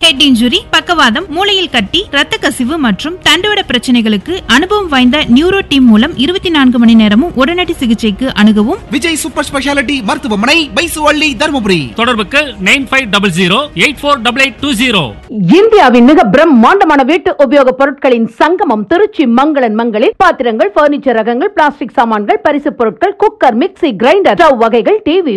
Head injury, பக்கவாதம், மூளையில் கட்டி, ரத்த கசிவு மற்றும் தண்டுவட பிரச்சனைகளுக்கு அனுபவம் வாய்ந்த நியூரோ டீம் மூலம் 24 மணி நேரமும் உடனடி சிகிச்சைக்கு அணுகவும் விஜய் சூப்பர் ஸ்பெஷாலிட்டி மருத்துவமனை, பைசுவள்ளி, தருமபுரி. தொடர்புக்கு 9500848820. இந்தியாவின் மிக பிரம்மாண்டமான வீட்டு உபயோக பொருட்களின் சங்கமம் திருச்சி மங்களன் மங்களில் பாத்திரங்கள், பர்னிச்சர் ரகங்கள், பிளாஸ்டிக் சாமான்கள், பரிசு பொருட்கள், குக்கர், மிக்ஸி, கிரைண்டர், ஸ்டவ் வகைகள், டிவி,